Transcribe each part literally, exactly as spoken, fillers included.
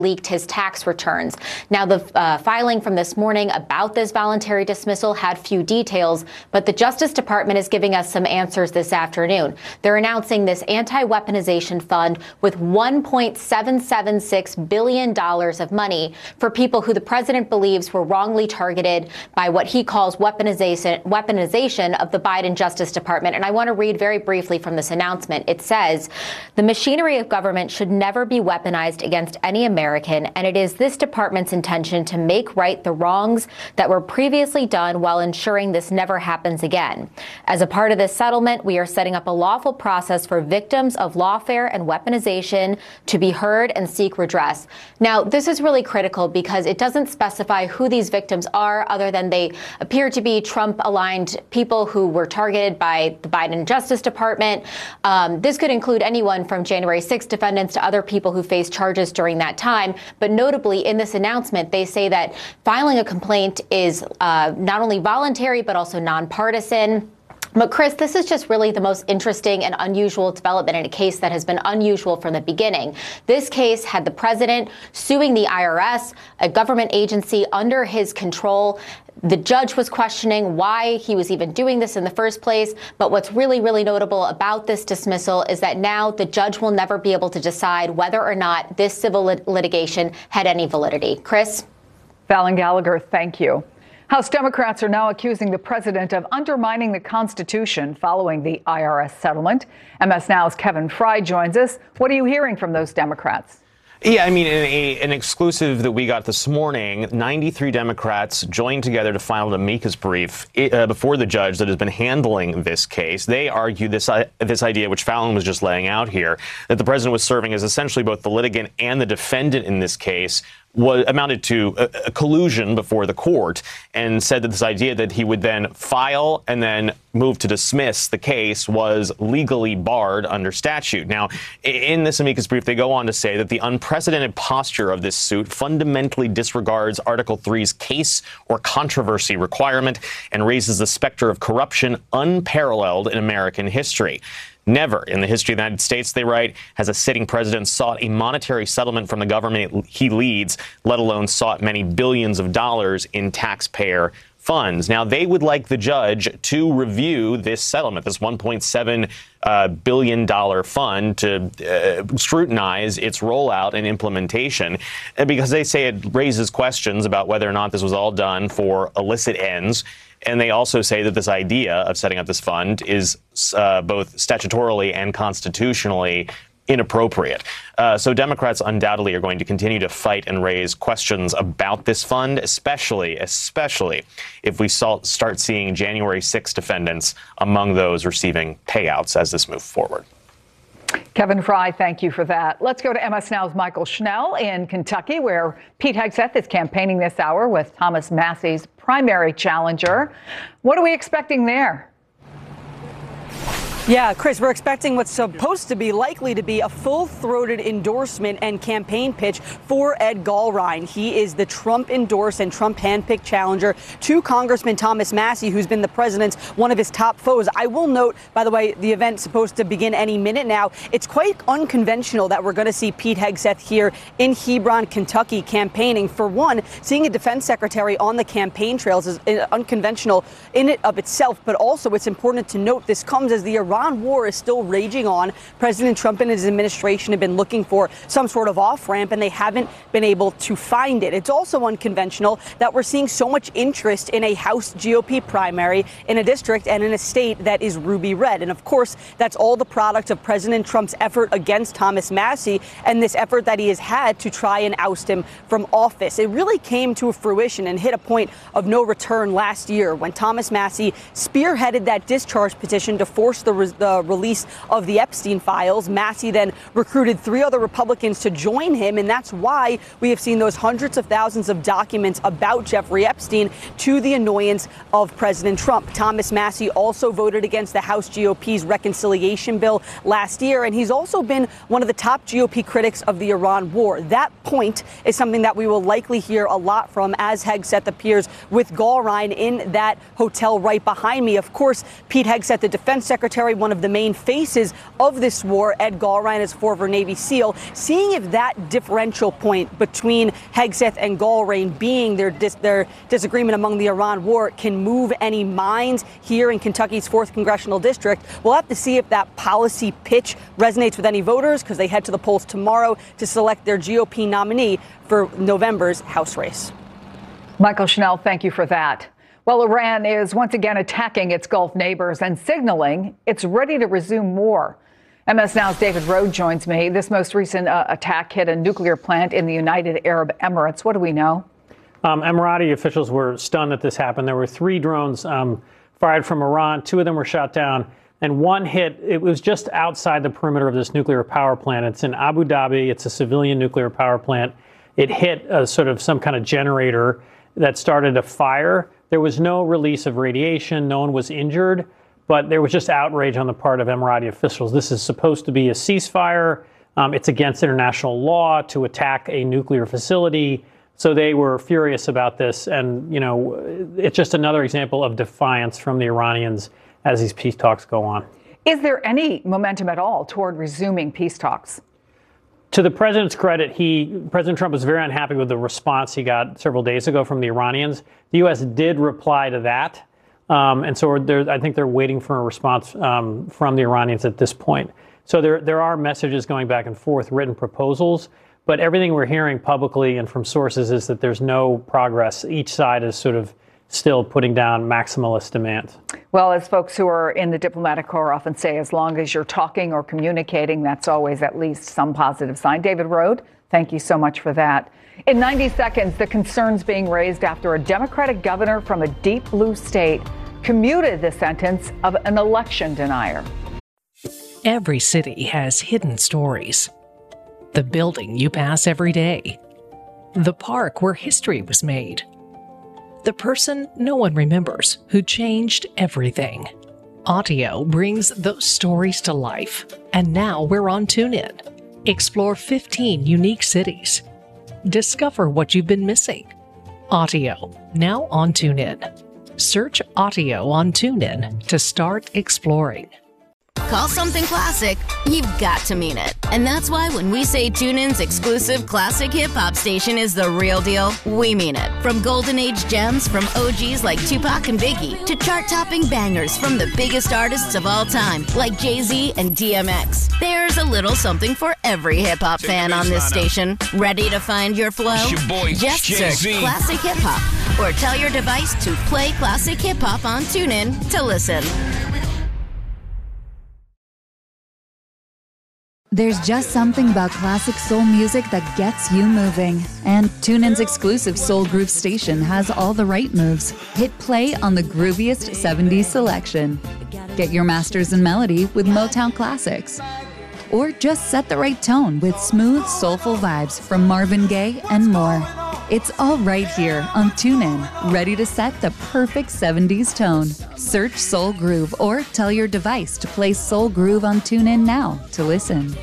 leaked his tax returns. Now, the uh, filing from this morning about this voluntary dismissal had few details, but the Justice Department is giving us some answers this afternoon. They're announcing this anti-weaponization fund with one point seven seven six billion dollars of money for people who the president believes were wrongly targeted by what he calls weaponization, weaponization of the Biden Justice Department. And I want to read very briefly from this announcement. It says, the machinery of government should never be weaponized against any American. And it is this department's intention to make right the wrongs that were previously done while ensuring this never happens again. As a part of this settlement, we are setting up a lawful process for victims of lawfare and weaponization to be heard and seek redress. Now, this is really critical because it doesn't specify who these victims are other than they appear to be Trump-aligned people who were targeted by the Biden Justice Department. Um, this could include anyone from January sixth defendants to other people who faced charges during that time. But notably, in this announcement, they say that filing a complaint is uh, not only voluntary, but also nonpartisan. But Chris, this is just really the most interesting and unusual development in a case that has been unusual from the beginning. This case had the president suing the I R S, a government agency under his control. The judge was questioning why he was even doing this in the first place. But what's really, really notable about this dismissal is that now the judge will never be able to decide whether or not this civil lit- litigation had any validity. Chris? Fallon Gallagher, thank you. House Democrats are now accusing the president of undermining the Constitution following the I R S settlement. M S Now's Kevin Fry joins us. What are you hearing from those Democrats? Yeah, I mean, in a, an exclusive that we got this morning, ninety-three Democrats joined together to file an amicus brief uh, before the judge that has been handling this case. They argue this uh, this idea, which Fallon was just laying out here, that the president was serving as essentially both the litigant and the defendant in this case, was amounted to a, a collusion before the court, and said that this idea that he would then file and then move to dismiss the case was legally barred under statute. Now, in this amicus brief, they go on to say that the unprecedented posture of this suit fundamentally disregards Article three's case or controversy requirement and raises the specter of corruption unparalleled in American history. Never in the history of the United States, they write, has a sitting president sought a monetary settlement from the government he leads, let alone sought many billions of dollars in taxpayer funds. Now, they would like the judge to review this settlement, this one point seven uh, billion dollars fund, to uh, scrutinize its rollout and implementation, because they say it raises questions about whether or not this was all done for illicit ends. And they also say that this idea of setting up this fund is uh, both statutorily and constitutionally inappropriate. Uh, so Democrats undoubtedly are going to continue to fight and raise questions about this fund, especially, especially if we start seeing January sixth defendants among those receiving payouts as this moves forward. Kevin Fry, thank you for that. Let's go to M S Now's Michael Schnell in Kentucky, where Pete Hegseth is campaigning this hour with Thomas Massie's primary challenger. What are we expecting there? Yeah, Chris, we're expecting what's supposed to be likely to be a full-throated endorsement and campaign pitch for Ed Gallrein. He is the Trump-endorsed and Trump-handpicked challenger to Congressman Thomas Massie, who's been the president's one of his top foes. I will note, by the way, the event's supposed to begin any minute now. It's quite unconventional that we're going to see Pete Hegseth here in Hebron, Kentucky, campaigning. For one, seeing a defense secretary on the campaign trails is unconventional in it of itself, but also it's important to note this comes as the Iran war is still raging on. President Trump and his administration have been looking for some sort of off-ramp, and they haven't been able to find it. It's also unconventional that we're seeing so much interest in a House G O P primary in a district and in a state that is ruby red. And of course, that's all the product of President Trump's effort against Thomas Massie and this effort that he has had to try and oust him from office. It really came to fruition and hit a point of no return last year when Thomas Massie spearheaded that discharge petition to force the the release of the Epstein files. Massie then recruited three other Republicans to join him, and that's why we have seen those hundreds of thousands of documents about Jeffrey Epstein, to the annoyance of President Trump. Thomas Massie also voted against the House G O P's reconciliation bill last year, and he's also been one of the top G O P critics of the Iran war. That point is something that we will likely hear a lot from as Hegseth appears with Gallrein in that hotel right behind me. Of course, Pete Hegseth, the defense secretary, Secretary, one of the main faces of this war, Ed Gallrein, is a former Navy SEAL, seeing if that differential point between Hegseth and Gallrein being their dis- their disagreement among the Iran war can move any minds here in Kentucky's fourth Congressional District. We'll have to see if that policy pitch resonates with any voters, because they head to the polls tomorrow to select their G O P nominee for November's House race. Michael Schnell, thank you for that. Well, Iran is once again attacking its Gulf neighbors and signaling it's ready to resume war. M S Now's David Rohde joins me. This most recent uh, attack hit a nuclear plant in the United Arab Emirates. What do we know? Um, Emirati officials were stunned that this happened. There were three drones um, fired from Iran. Two of them were shot down, and one hit. It was just outside the perimeter of this nuclear power plant. It's in Abu Dhabi. It's a civilian nuclear power plant. It hit a, sort of some kind of generator that started a fire. There was no release of radiation. No one was injured, but there was just outrage on the part of Emirati officials. This is supposed to be a ceasefire. Um, it's against international law to attack a nuclear facility. So they were furious about this. And, you know, it's just another example of defiance from the Iranians as these peace talks go on. Is there any momentum at all toward resuming peace talks? To the president's credit, he President Trump was very unhappy with the response he got several days ago from the Iranians. The U S did reply to that. Um, and so I think they're waiting for a response um, from the Iranians at this point. So there, there are messages going back and forth, written proposals. But everything we're hearing publicly and from sources is that there's no progress. Each side is sort of still putting down maximalist demands. Well, as folks who are in the diplomatic corps often say, as long as you're talking or communicating, that's always at least some positive sign. David Rohde, thank you so much for that. In ninety seconds, the concerns being raised after a Democratic governor from a deep blue state commuted the sentence of an election denier. Every city has hidden stories. The building you pass every day. The park where history was made. The person no one remembers who changed everything. Audio brings those stories to life. And now we're on TuneIn. Explore fifteen unique cities. Discover what you've been missing. Audio, now on TuneIn. Search Audio on TuneIn to start exploring. Call something classic, you've got to mean it. And that's why when we say TuneIn's exclusive classic hip-hop station is the real deal, we mean it. From golden age gems from O Gs like Tupac and Biggie to chart-topping bangers from the biggest artists of all time like Jay-Z and D M X. There's a little something for every hip-hop fan on this station. Ready to find your flow? Your boy, Just Jay-Z. search Classic Hip-Hop or tell your device to play Classic Hip-Hop on TuneIn to listen. There's just something about classic soul music that gets you moving. And TuneIn's exclusive Soul Groove station has all the right moves. Hit play on the grooviest seventies selection. Get your masters in melody with Motown classics. Or just set the right tone with smooth, soulful vibes from Marvin Gaye and more. It's all right here on TuneIn, ready to set the perfect seventies tone. Search Soul Groove or tell your device to play Soul Groove on TuneIn now to listen.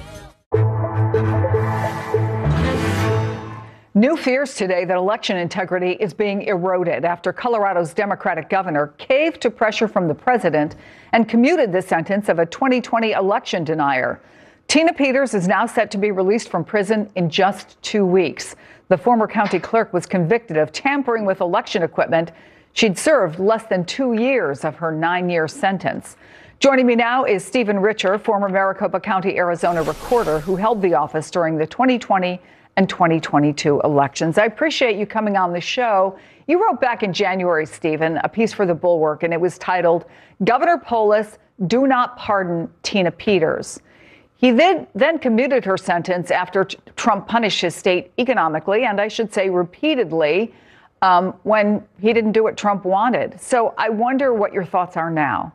New fears today that election integrity is being eroded after Colorado's Democratic governor caved to pressure from the president and commuted the sentence of a twenty twenty election denier. Tina Peters is now set to be released from prison in just two weeks. The former county clerk was convicted of tampering with election equipment. She'd served less than two years of her nine-year sentence. Joining me now is Stephen Richer, former Maricopa County, Arizona recorder who held the office during the twenty twenty and twenty twenty-two elections. I appreciate you coming on the show. You wrote back in January, Stephen, a piece for The Bulwark, and it was titled, Governor Polis, Do Not Pardon Tina Peters. He then, then commuted her sentence after t- Trump punished his state economically, and I should say repeatedly, um, when he didn't do what Trump wanted. So I wonder what your thoughts are now.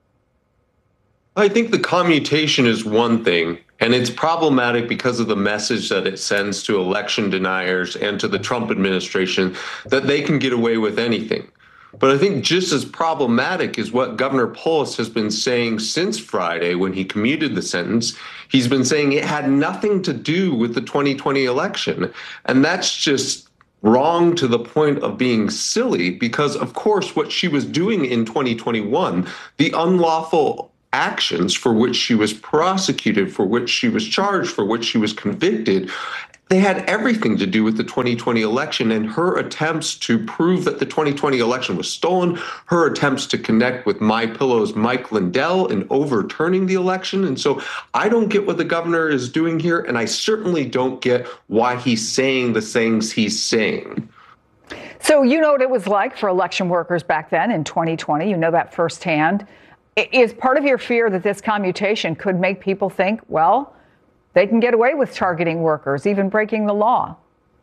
I think the commutation is one thing, and it's problematic because of the message that it sends to election deniers and to the Trump administration that they can get away with anything. But I think just as problematic is what Governor Polis has been saying since Friday when he commuted the sentence. He's been saying it had nothing to do with the twenty twenty election. And that's just wrong to the point of being silly because, of course, what she was doing in twenty twenty-one, the unlawful actions for which she was prosecuted, for which she was charged, for which she was convicted, they had everything to do with the twenty twenty election, and her attempts to prove that the twenty twenty election was stolen, her attempts to connect with MyPillow's Mike Lindell in overturning the election. And so I don't get what the governor is doing here, and I certainly don't get why he's saying the things he's saying. So you know what it was like for election workers back then in twenty twenty. You know that firsthand. Is part of your fear that this commutation could make people think, well, they can get away with targeting workers, even breaking the law?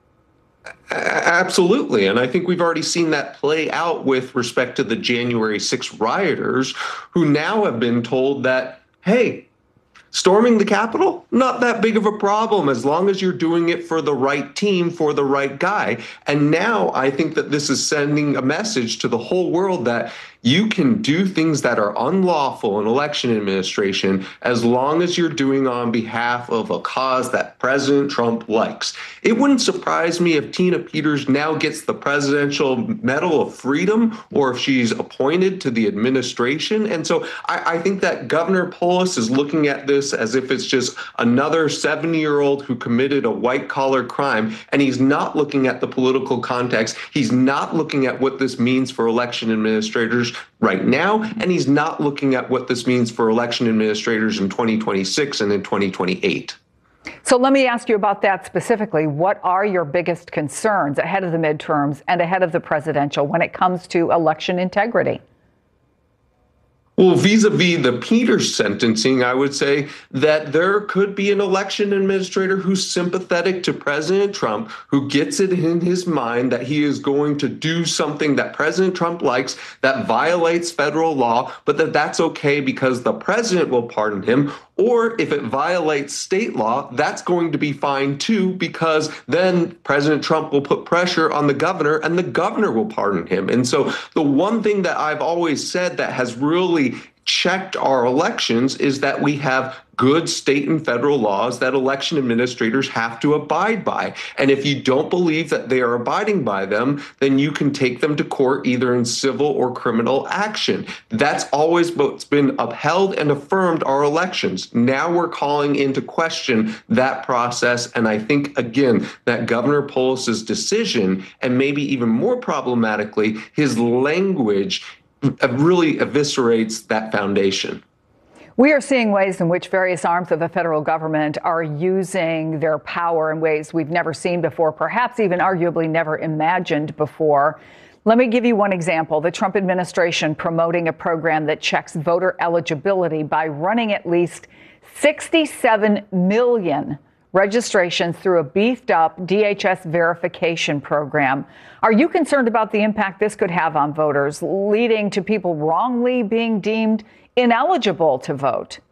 Absolutely. And I think we've already seen that play out with respect to the January sixth rioters, who now have been told that, hey, storming the Capitol, not that big of a problem as long as you're doing it for the right team, for the right guy. And now I think that this is sending a message to the whole world that you can do things that are unlawful in election administration as long as you're doing on behalf of a cause that President Trump likes. It wouldn't surprise me if Tina Peters now gets the Presidential Medal of Freedom, or if she's appointed to the administration. And so I, I think that Governor Polis is looking at this as if it's just another seventy-year-old who committed a white-collar crime, and he's not looking at the political context. He's not looking at what this means for election administrators right now, and he's not looking at what this means for election administrators in twenty twenty-six and in twenty twenty-eight. So let me ask you about that specifically. What are your biggest concerns ahead of the midterms and ahead of the presidential when it comes to election integrity? Well, vis-a-vis the Peters sentencing, I would say that there could be an election administrator who's sympathetic to President Trump, who gets it in his mind that he is going to do something that President Trump likes that violates federal law, but that that's okay because the president will pardon him. Or if it violates state law, that's going to be fine too, because then President Trump will put pressure on the governor and the governor will pardon him. And so the one thing that I've always said that has really checked our elections is that we have good state and federal laws that election administrators have to abide by. And if you don't believe that they are abiding by them, then you can take them to court either in civil or criminal action. That's always what's been upheld and affirmed our elections. Now we're calling into question that process. And I think, again, that Governor Polis's decision, and maybe even more problematically, his language, really eviscerates that foundation. We are seeing ways in which various arms of the federal government are using their power in ways we've never seen before, perhaps even arguably never imagined before. Let me give you one example. The Trump administration promoting a program that checks voter eligibility by running at least sixty-seven million registrations through a beefed up D H S verification program. Are you concerned about the impact this could have on voters, leading to people wrongly being deemed ineligible to vote?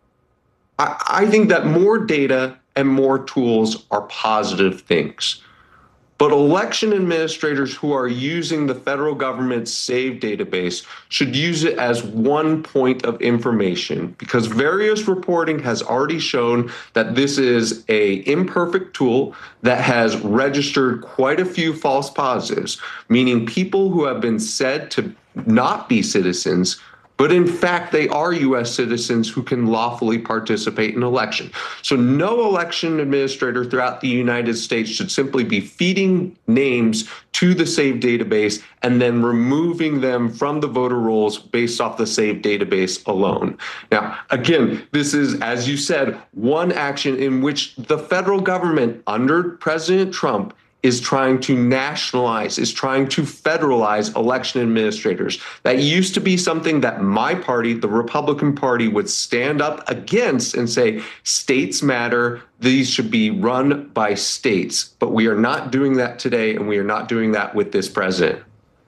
I, I think that more data and more tools are positive things. But election administrators who are using the federal government's SAVE database should use it as one point of information, because various reporting has already shown that this is an imperfect tool that has registered quite a few false positives, meaning people who have been said to not be citizens, but in fact, they are U S citizens who can lawfully participate in election. So no election administrator throughout the United States should simply be feeding names to the SAVE database and then removing them from the voter rolls based off the SAVE database alone. Now, again, this is, as you said, one action in which the federal government under President Trump is trying to nationalize, is trying to federalize election administrators. That used to be something that my party, the Republican Party, would stand up against and say, states matter, these should be run by states. But we are not doing that today, and we are not doing that with this president.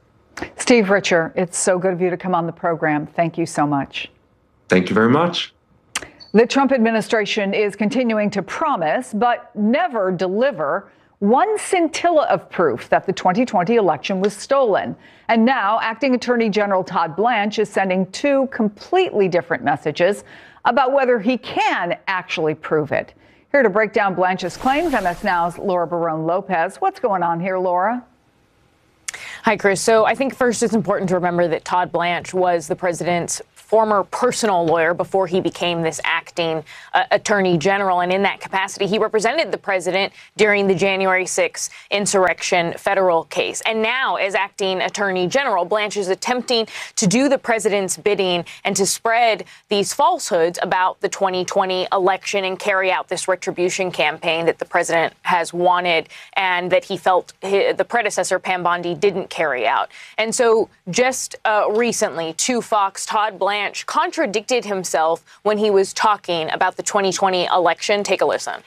Steve Richer, it's so good of you to come on the program. Thank you so much. Thank you very much. The Trump administration is continuing to promise, but never deliver, one scintilla of proof that the twenty twenty election was stolen. And now, Acting Attorney General Todd Blanche is sending two completely different messages about whether he can actually prove it. Here to break down Blanche's claims, M S Now's Laura Barone-Lopez. What's going on here, Laura? Hi, Chris. So I think first it's important to remember that Todd Blanche was the president's former personal lawyer before he became this acting uh, attorney general. And in that capacity, he represented the president during the January sixth insurrection federal case. And now, as acting attorney general, Blanche is attempting to do the president's bidding and to spread these falsehoods about the twenty twenty election and carry out this retribution campaign that the president has wanted and that he felt his, the predecessor, Pam Bondi, didn't carry out. And so just uh, recently, to Fox, Todd Blanche contradicted himself when he was talking about the twenty twenty election. Take a listen.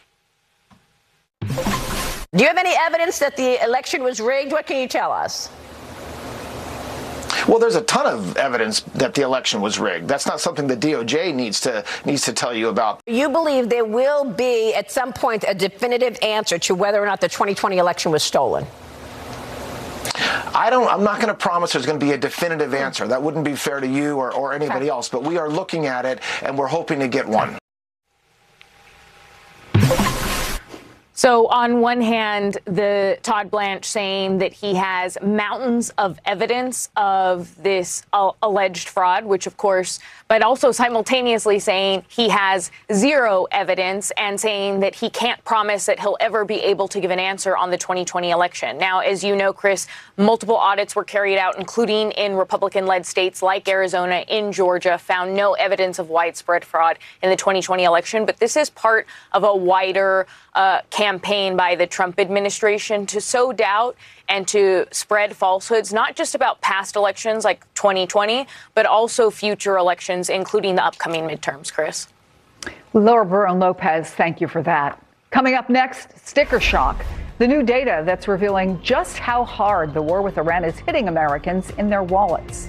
Do you have any evidence that the election was rigged? What can you tell us? Well, there's a ton of evidence that the election was rigged. That's not something the D O J needs to needs to tell you about. You believe there will be, at some point, a definitive answer to whether or not the twenty twenty election was stolen? I don't, I'm not going to promise there's going to be a definitive answer. That wouldn't be fair to you or, or anybody else, but we are looking at it and we're hoping to get one. So on one hand, the Todd Blanche saying that he has mountains of evidence of this uh, alleged fraud, which of course, but also simultaneously saying he has zero evidence and saying that he can't promise that he'll ever be able to give an answer on the twenty twenty election. Now, as you know, Chris, multiple audits were carried out, including in Republican-led states like Arizona, in Georgia, found no evidence of widespread fraud in the twenty twenty election. But this is part of a wider uh, campaign by the Trump administration to sow doubt and to spread falsehoods, not just about past elections like twenty twenty, but also future elections, including the upcoming midterms, Chris. Laura Barron-Lopez, thank you for that. Coming up next, sticker shock. The new data that's revealing just how hard the war with Iran is hitting Americans in their wallets.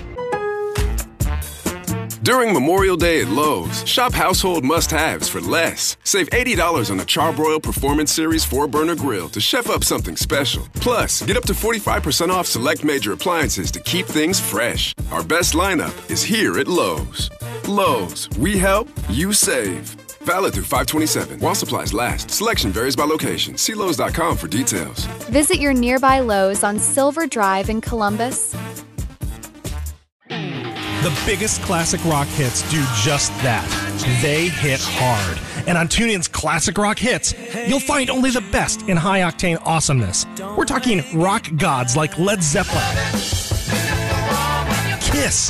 During Memorial Day at Lowe's, shop household must-haves for less. Save eighty dollars on a Charbroil Performance Series four burner grill to chef up something special. Plus, get up to forty-five percent off select major appliances to keep things fresh. Our best lineup is here at Lowe's. Lowe's, we help, you save. Valid through five twenty-seven. While supplies last. Selection varies by location. See Lowe's dot com for details. Visit your nearby Lowe's on Silver Drive in Columbus. The biggest classic rock hits do just that. They hit hard. And on TuneIn's Classic Rock Hits, you'll find only the best in high-octane awesomeness. We're talking rock gods like Led Zeppelin, Kiss,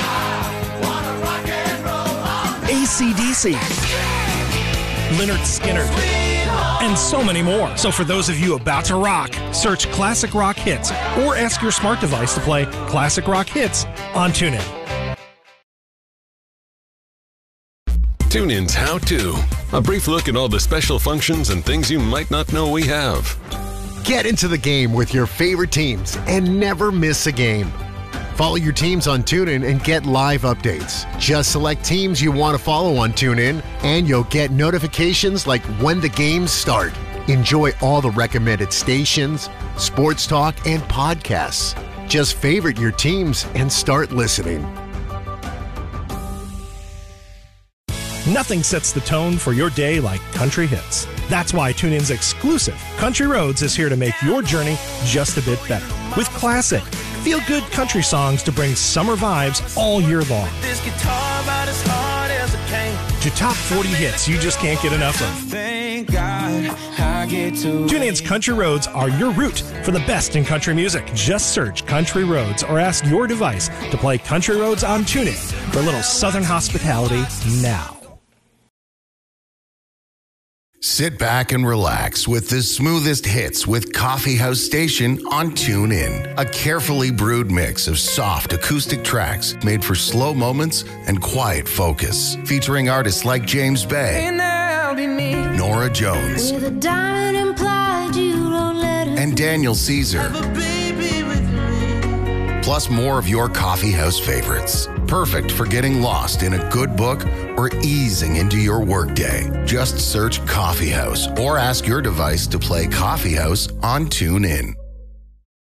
A C D C, Lynyrd Skynyrd, and so many more. So for those of you about to rock, search Classic Rock Hits or ask your smart device to play Classic Rock Hits on TuneIn. TuneIn's How To. A brief look at all the special functions and things you might not know we have. Get into the game with your favorite teams and never miss a game. Follow your teams on TuneIn and get live updates. Just select teams you want to follow on TuneIn, and you'll get notifications like when the games start. Enjoy all the recommended stations, sports talk, and podcasts. Just favorite your teams and start listening. Nothing sets the tone for your day like country hits. That's why TuneIn's exclusive Country Roads is here to make your journey just a bit better. With classic, feel-good country songs to bring summer vibes all year long. This guitar about as hard as it came. To top forty hits you just can't get enough of. Thank God I get to TuneIn's Country Roads are your route for the best in country music. Just search Country Roads or ask your device to play Country Roads on TuneIn for a little southern hospitality now. Sit back and relax with the smoothest hits with Coffee House Station on TuneIn. A carefully brewed mix of soft acoustic tracks made for slow moments and quiet focus. Featuring artists like James Bay, Nora Jones, and Daniel Caesar. Plus more of your coffee house favorites. Perfect for getting lost in a good book or easing into your workday. Just search Coffee House or ask your device to play Coffee House on TuneIn.